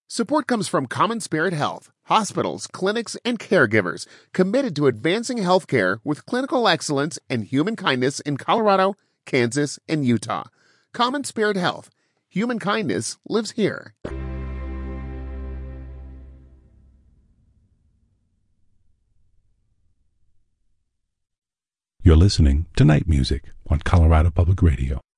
Support comes from Common Spirit Health, hospitals, clinics, and caregivers committed to advancing healthcare with clinical excellence and human kindness in Colorado, Kansas, and Utah. Common Spirit Health. Human kindness lives here. You're listening to Night Music on Colorado Public Radio.